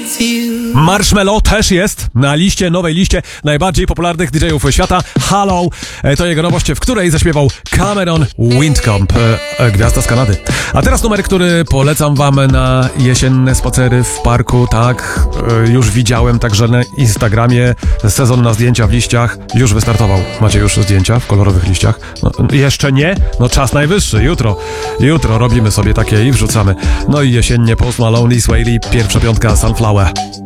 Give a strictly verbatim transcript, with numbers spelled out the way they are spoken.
Marshmello też jest na liście, nowej liście najbardziej popularnych D J-ów świata. Hello, to jego nowość, w której zaśpiewał Cameron Windcomb, gwiazda z Kanady. A teraz numer, który polecam wam na jesienne spacery w parku. Tak, już widziałem także na Instagramie. Sezon na zdjęcia w liściach już wystartował. Macie już zdjęcia w kolorowych liściach? No, jeszcze nie? No czas najwyższy, jutro. Jutro robimy sobie takie i wrzucamy. No i jesiennie Post Malone, Lee Swaley, pierwsza piątka Sunflower.